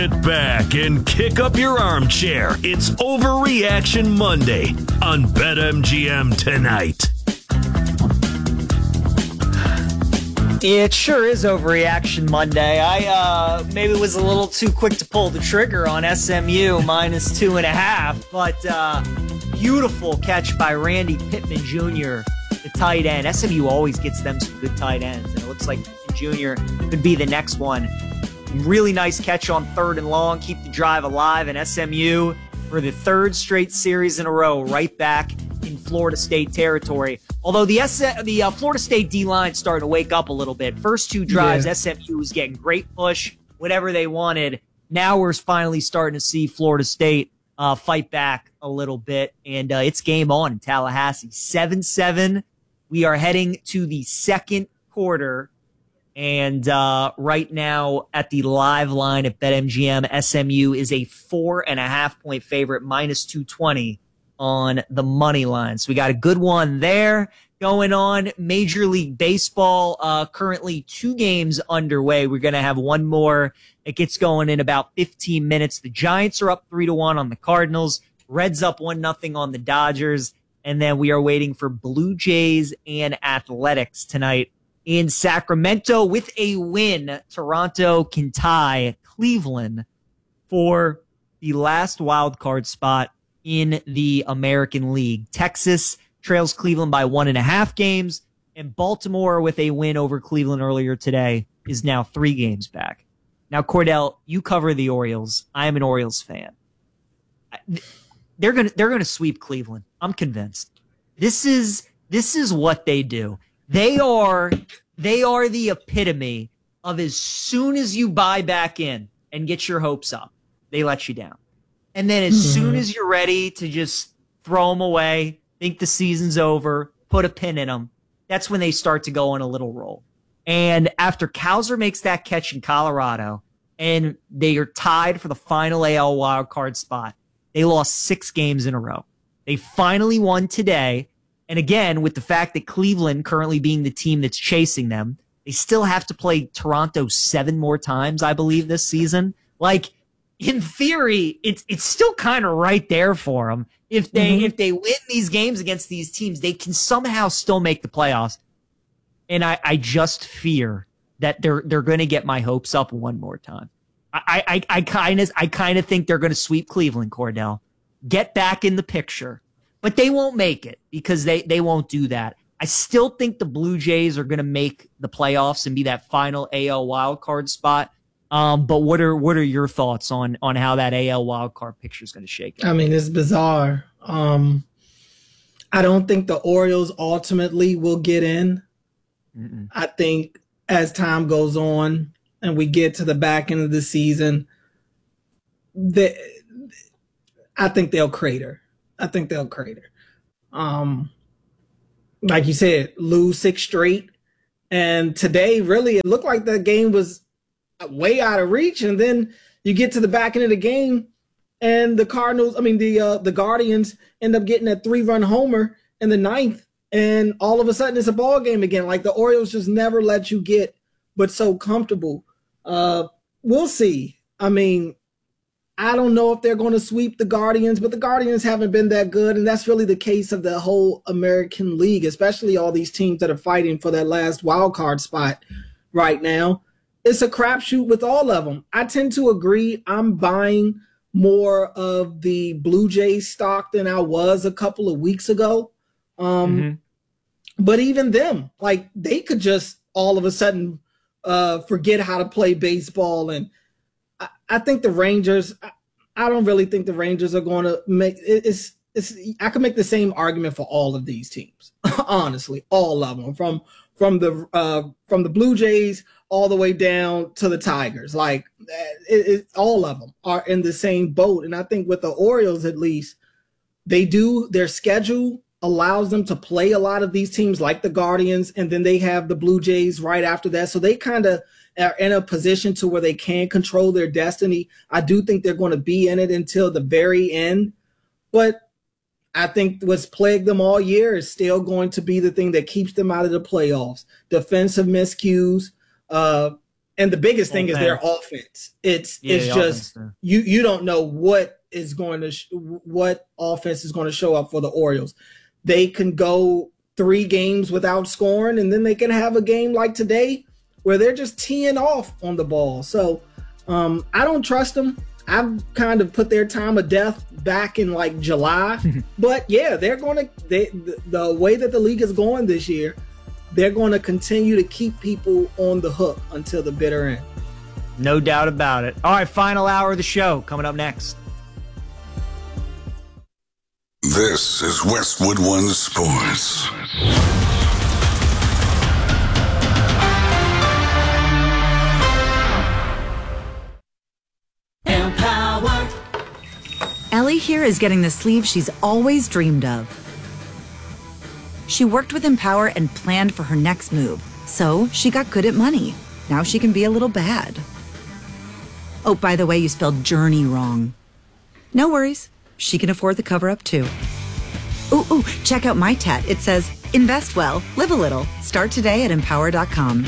Sit back and kick up your armchair. It's Overreaction Monday on BetMGM tonight. It sure is Overreaction Monday. I maybe was a little too quick to pull the trigger on SMU minus 2.5, but beautiful catch by Randy Pittman Jr., the tight end. SMU always gets them some good tight ends, and it looks like Pittman Jr. could be the next one. Really nice catch on 3rd and long, keep the drive alive, and SMU for the 3rd straight series in a row, right back in Florida State territory. Although the Florida State D-line starting to wake up a little bit. First 2 drives, SMU was getting great push, whatever they wanted. Now we're finally starting to see Florida State fight back a little bit, and it's game on in Tallahassee. 7-7. We are heading to the second quarter, and right now at the live line at BetMGM, SMU is a 4.5-point favorite, minus 220 on the money line. So we got a good one there going on. Major League Baseball, currently 2 games underway. We're going to have one more. It gets going in about 15 minutes. The Giants are up 3-1 on the Cardinals. Reds up 1-0 on the Dodgers. And then we are waiting for Blue Jays and Athletics tonight in Sacramento. With a win, Toronto can tie Cleveland for the last wild card spot in the American League. Texas trails Cleveland by 1.5 games, and Baltimore, with a win over Cleveland earlier today, is now 3 games back. Now, Cordell, you cover the Orioles. I am an Orioles fan. They're gonna sweep Cleveland. I'm convinced. This is what they do. They are the epitome of as soon as you buy back in and get your hopes up, they let you down. And then as soon as you're ready to just throw them away, think the season's over, put a pin in them, that's when they start to go on a little roll. And after Cowser makes that catch in Colorado, and they are tied for the final AL wildcard spot, they lost 6 games in a row. They finally won today. And again, with the fact that Cleveland currently being the team that's chasing them, they still have to play Toronto 7 more times, I believe, this season. Like, in theory, it's still kind of right there for them. If they win these games against these teams, they can somehow still make the playoffs. And I just fear that they're going to get my hopes up one more time. I kind of think they're going to sweep Cleveland, Cordell, get back in the picture, but they won't make it because they won't do that. I still think the Blue Jays are going to make the playoffs and be that final AL wildcard spot. But what are your thoughts on how that AL wildcard picture is going to shake out? I mean, it's bizarre. I don't think the Orioles ultimately will get in. I think as time goes on and we get to the back end of the season, I think they'll crater. Like you said, lose 6 straight. And today, really, it looked like the game was way out of reach, and then you get to the back end of the game, and the Guardians end up getting a 3-run homer in the 9th, and all of a sudden it's a ball game again. Like, the Orioles just never let you get but so comfortable. We'll see. I mean, I don't know if they're going to sweep the Guardians, but the Guardians haven't been that good, and that's really the case of the whole American League, especially all these teams that are fighting for that last wild card spot right now. It's a crapshoot with all of them. I tend to agree. I'm buying more of the Blue Jays stock than I was a couple of weeks ago. But even them, like, they could just all of a sudden forget how to play baseball. And I think the Rangers, I don't really think the Rangers are going to make it. I could make the same argument for all of these teams, honestly, all of them, from the Blue Jays all the way down to the Tigers. Like, all of them are in the same boat. And I think with the Orioles, at least, their schedule allows them to play a lot of these teams like the Guardians, and then they have the Blue Jays right after that. So they kind of are in a position to where they can control their destiny. I do think they're going to be in it until the very end. But I think what's plagued them all year is still going to be the thing that keeps them out of the playoffs. Defensive miscues, and And the biggest thing is their offense. It's just you don't know what offense is going to show up for the Orioles. They can go 3 games without scoring, and then they can have a game like today where they're just teeing off on the ball. So I don't trust them. I've kind of put their time of death back in like July. But yeah, the way that the league is going this year, they're going to continue to keep people on the hook until the bitter end. No doubt about it. All right, final hour of the show coming up next. This is Westwood One Sports. Empower. Ellie here is getting the sleeve she's always dreamed of. She worked with Empower and planned for her next move, so she got good at money. Now she can be a little bad. Oh, by the way, you spelled journey wrong. No worries. She can afford the cover-up, too. Ooh, check out my tat. It says, invest well, live a little. Start today at Empower.com.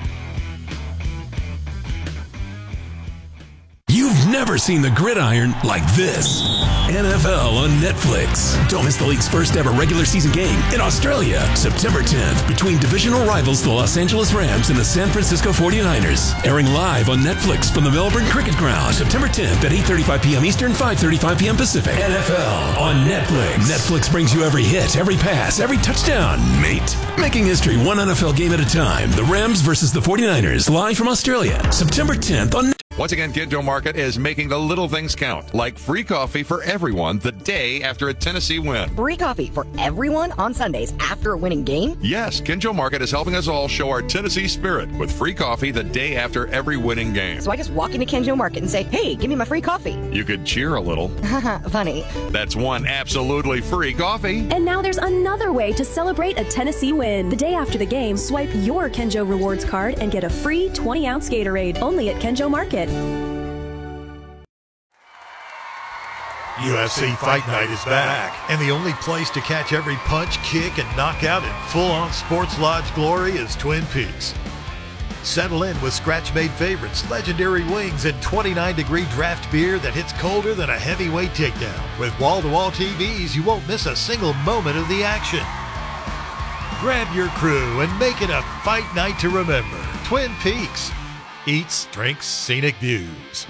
You've never seen the gridiron like this. NFL on Netflix. Don't miss the league's first ever regular season game in Australia, September 10th, between divisional rivals the Los Angeles Rams and the San Francisco 49ers. Airing live on Netflix from the Melbourne Cricket Ground, September 10th at 8:35 p.m. Eastern, 5:35 p.m. Pacific. NFL on Netflix. Netflix brings you every hit, every pass, every touchdown, mate. Making history one NFL game at a time. The Rams versus the 49ers, live from Australia, September 10th on Netflix. Once again, Kinjo Market is making the little things count, like free coffee for everyone the day after a Tennessee win. Free coffee for everyone on Sundays after a winning game? Yes, Kinjo Market is helping us all show our Tennessee spirit with free coffee the day after every winning game. So I just walk into Kinjo Market and say, hey, give me my free coffee. You could cheer a little. Funny. That's one absolutely free coffee. And now there's another way to celebrate a Tennessee win. The day after the game, swipe your Kinjo Rewards card and get a free 20-ounce Gatorade only at Kinjo Market. UFC Fight Night is back, and the only place to catch every punch, kick, and knockout in full-on Sports Lodge glory is Twin Peaks. Settle in with scratch-made favorites, legendary wings, and 29-degree draft beer that hits colder than a heavyweight takedown. With wall-to-wall TVs, you won't miss a single moment of the action. Grab your crew and make it a fight night to remember. Twin Peaks. Eats, drinks, scenic views.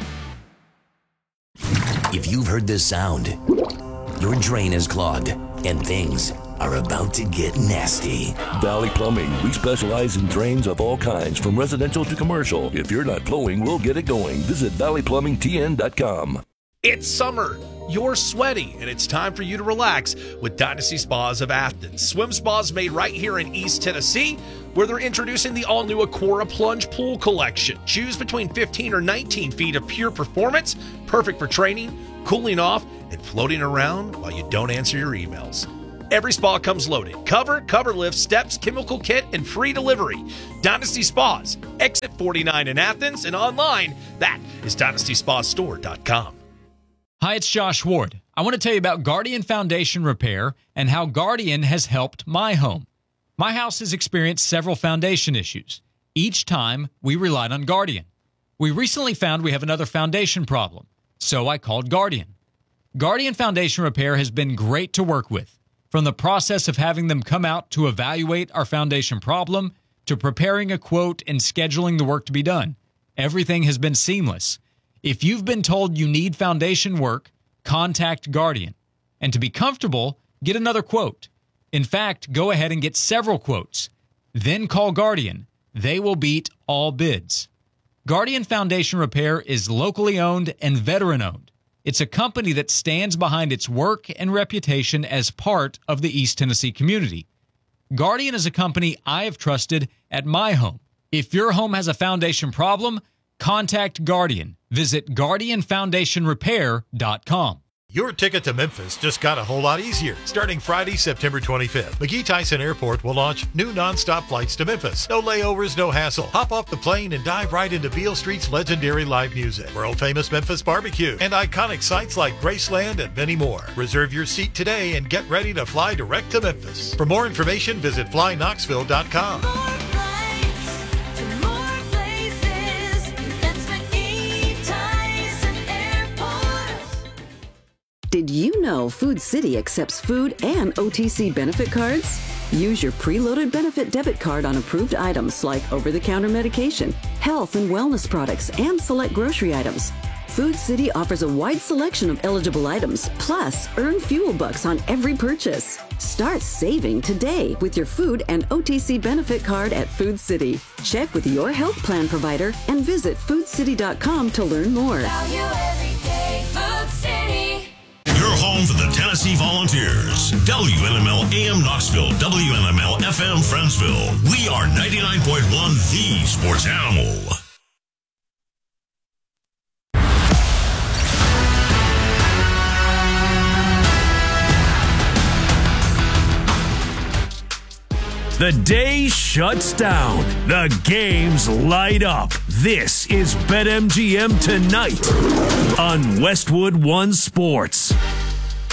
If you've heard this sound, your drain is clogged and things are about to get nasty. Valley Plumbing. We specialize in drains of all kinds, from residential to commercial. If you're not flowing, we'll get it going. Visit valleyplumbingtn.com. It's summer. You're sweaty, and it's time for you to relax with Dynasty Spas of Athens. Swim spas made right here in East Tennessee, where they're introducing the all-new Aquara Plunge Pool Collection. Choose between 15 or 19 feet of pure performance, perfect for training, cooling off, and floating around while you don't answer your emails. Every spa comes loaded. Cover lift, steps, chemical kit, and free delivery. Dynasty Spas, exit 49 in Athens, and online, that is DynastySpaStore.com. Hi, it's Josh Ward. I want to tell you about Guardian Foundation Repair and how Guardian has helped my home. My house has experienced several foundation issues. Each time, we relied on Guardian. We recently found we have another foundation problem, so I called Guardian. Guardian Foundation Repair has been great to work with. From the process of having them come out to evaluate our foundation problem, to preparing a quote and scheduling the work to be done, everything has been seamless. If you've been told you need foundation work, contact Guardian. And to be comfortable, get another quote. In fact, go ahead and get several quotes. Then call Guardian. They will beat all bids. Guardian Foundation Repair is locally owned and veteran-owned. It's a company that stands behind its work and reputation as part of the East Tennessee community. Guardian is a company I have trusted at my home. If your home has a foundation problem, contact Guardian. Visit GuardianFoundationRepair.com. Your ticket to Memphis just got a whole lot easier. Starting Friday, September 25th, McGee Tyson Airport will launch new nonstop flights to Memphis. No layovers, no hassle. Hop off the plane and dive right into Beale Street's legendary live music, world-famous Memphis barbecue, and iconic sites like Graceland and many more. Reserve your seat today and get ready to fly direct to Memphis. For more information, visit flyknoxville.com. Did you know Food City accepts food and OTC benefit cards? Use your preloaded benefit debit card on approved items like over-the-counter medication, health and wellness products, and select grocery items. Food City offers a wide selection of eligible items, plus earn fuel bucks on every purchase. Start saving today with your food and OTC benefit card at Food City. Check with your health plan provider and visit foodcity.com to learn more. Value every day, Food City. Your home for the Tennessee Volunteers. WNML AM Knoxville, WNML FM Friendsville. We are 99.1 The Sports Animal. The day shuts down. The games light up. This is BetMGM Tonight on Westwood One Sports.